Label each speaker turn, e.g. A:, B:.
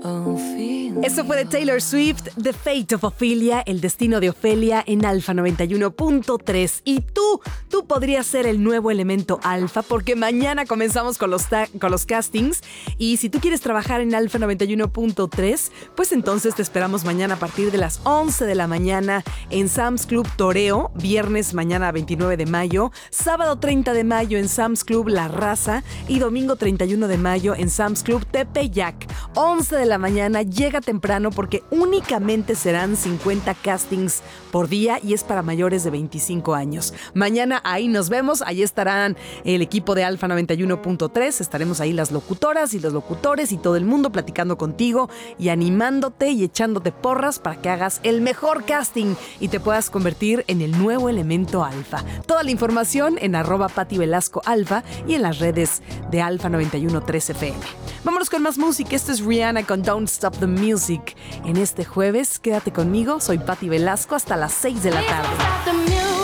A: Eso fue de Taylor Swift, The Fate of Ophelia, el destino de Ofelia en Alfa 91.3. Y tú podrías ser el nuevo elemento Alfa, porque mañana comenzamos con los castings. Y si tú quieres trabajar en Alfa 91.3, pues entonces te esperamos mañana a partir de las 11 de la mañana en Sam's Club Toreo, viernes mañana 29 de mayo, sábado 30 de mayo en Sam's Club La Raza y domingo 31 de mayo en Sam's Club Tepeyac. 11 de la mañana, llega temprano porque únicamente serán 50 castings por día y es para mayores de 25 años. Mañana ahí nos vemos, ahí estarán el equipo de Alfa 91.3, estaremos ahí las locutoras y los locutores y todo el mundo platicando contigo y animándote y echándote porras para que hagas el mejor casting y te puedas convertir en el nuevo elemento Alfa. Toda la información en @PatiVelascoAlfa y en las redes de Alfa 91.3 FM. Vámonos con más música. Esto es Rihanna con Don't Stop the Music. En este jueves, quédate conmigo. Soy Pati Velasco hasta las 6 de la tarde.